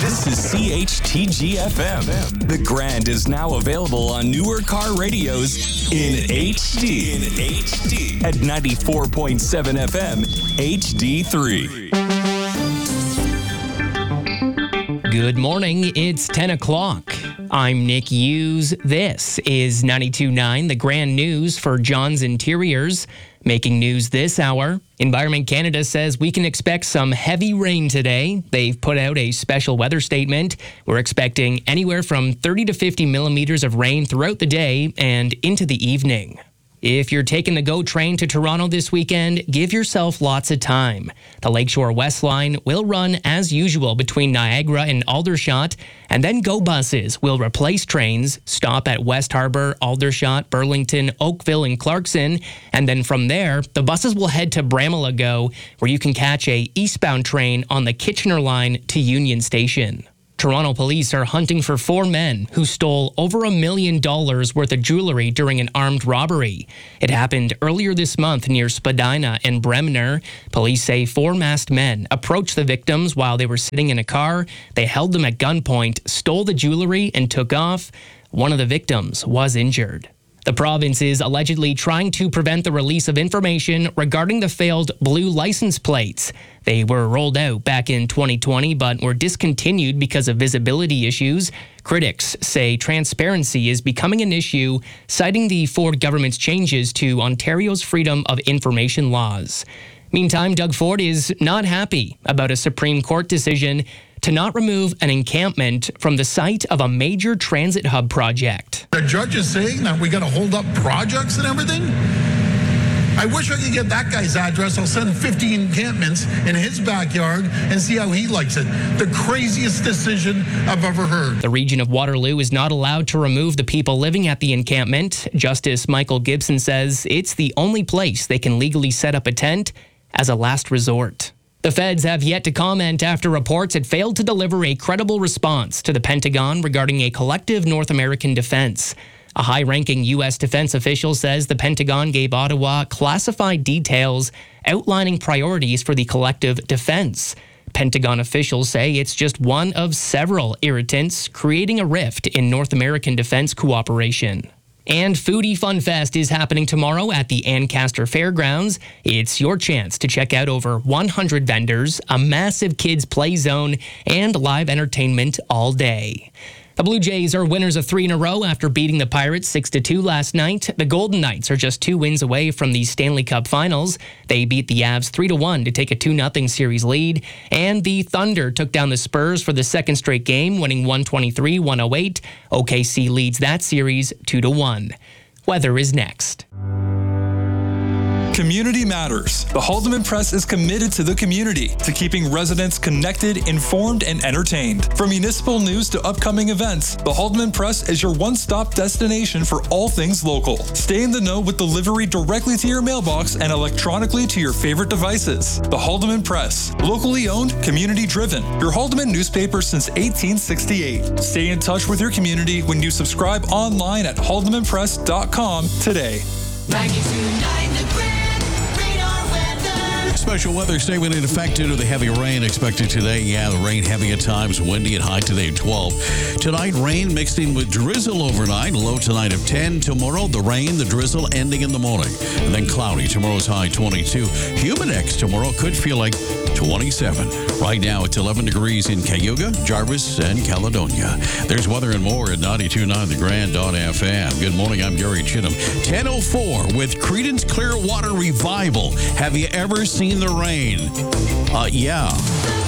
This is CHTG-FM. The Grand is now available on newer car radios in HD. At 94.7 FM, HD3. Good morning, it's 10 o'clock. I'm Nick Hughes. This is 92.9, the Grand News for John's Interiors. Making news this hour, Environment Canada says we can expect some heavy rain today. They've put out a special weather statement. We're expecting anywhere from 30 to 50 millimeters of rain throughout the day and into the evening. If you're taking the GO train to Toronto this weekend, give yourself lots of time. The Lakeshore West Line will run as usual between Niagara and Aldershot, and then GO buses will replace trains, stop at West Harbour, Aldershot, Burlington, Oakville, and Clarkson, and then from there, the buses will head to Bramalea GO, where you can catch a eastbound train on the Kitchener line to Union Station. Toronto police are hunting for 4 men who stole over $1 million worth of jewelry during an armed robbery. It happened earlier this month near Spadina and Bremner. Police say 4 masked men approached the victims while they were sitting in a car. They held them at gunpoint, stole the jewelry, and took off. One of the victims was injured. The province is allegedly trying to prevent the release of information regarding the failed blue license plates. They were rolled out back in 2020 but were discontinued because of visibility issues. Critics say transparency is becoming an issue, citing the Ford government's changes to Ontario's Freedom of Information laws. Meantime, Doug Ford is not happy about a Supreme Court decision to not remove an encampment from the site of a major transit hub project. The judge is saying that we got to hold up projects and everything? I wish I could get that guy's address. I'll send 50 encampments in his backyard and see how he likes it. The craziest decision I've ever heard. The region of Waterloo is not allowed to remove the people living at the encampment. Justice Michael Gibson says it's the only place they can legally set up a tent as a last resort. The feds have yet to comment after reports had failed to deliver a credible response to the Pentagon regarding a collective North American defense. A high-ranking U.S. defense official says the Pentagon gave Ottawa classified details outlining priorities for the collective defense. Pentagon officials say it's just one of several irritants creating a rift in North American defense cooperation. And Foodie Fun Fest is happening tomorrow at the Ancaster Fairgrounds. It's your chance to check out over 100 vendors, a massive kids play zone, and live entertainment all day. The Blue Jays are winners of 3 in a row after beating the Pirates 6-2 last night. The Golden Knights are just 2 wins away from the Stanley Cup Finals. They beat the Avs 3-1 to take a 2-0 series lead. And the Thunder took down the Spurs for the second straight game, winning 123-108. OKC leads that series 2-1. Weather is next. Community matters. The Haldeman Press is committed to the community, to keeping residents connected, informed, and entertained. From municipal news to upcoming events, the Haldeman Press is your one-stop destination for all things local. Stay in the know with delivery directly to your mailbox and electronically to your favorite devices. The Haldeman Press, locally owned, community-driven. Your Haldeman newspaper since 1868. Stay in touch with your community when you subscribe online at haldemanpress.com today. 92.9 The Grand. Special weather statement in effect due to the heavy rain expected today. Yeah, the rain heavy at times, windy and high today 12. Tonight, rain mixed in with drizzle overnight, low tonight of 10. Tomorrow, the rain, the drizzle ending in the morning. And then cloudy, tomorrow's high 22. Humidex tomorrow could feel like 27. Right now, it's 11 degrees in Cayuga, Jarvis, and Caledonia. There's weather and more at 92.9 The Grand.fm. Good morning, I'm Gary Chittum. 10:04 with Creedence Clearwater Revival. Have you ever seen the rain? Yeah.